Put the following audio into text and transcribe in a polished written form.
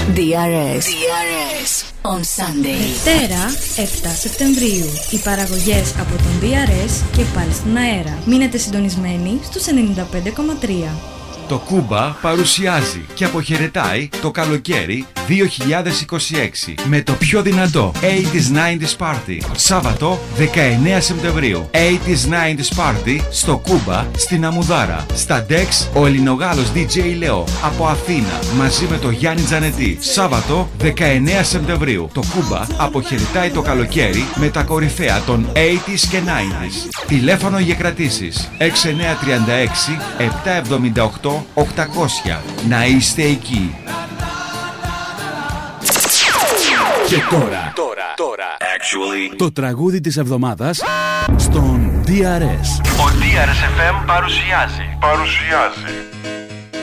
DRS on Sunday. Δευτέρα 7 Σεπτεμβρίου. Οι παραγωγές από τον DRS και πάλι στην αέρα. Μείνετε συντονισμένοι στους 95,3. Το Κούμπα παρουσιάζει και αποχαιρετάει το καλοκαίρι 2026 με το πιο δυνατό 80s 90s Party. Σάββατο 19 Σεπτεμβρίου. 80s 90s Party στο Κούμπα στην Αμουδάρα. Στα Dex ο Ελληνογάλος DJ Λεό από Αθήνα μαζί με το Γιάννη Τζανετή. Σάββατο 19 Σεπτεμβρίου. Το Κούμπα αποχαιρετάει το καλοκαίρι με τα κορυφαία των 80s και 90s. Τηλέφωνο για κρατήσεις 6936 778 800. Να είστε εκεί. Και τώρα. Actually. Το τραγούδι της εβδομάδας στον DRS. Ο DRS FM παρουσιάζει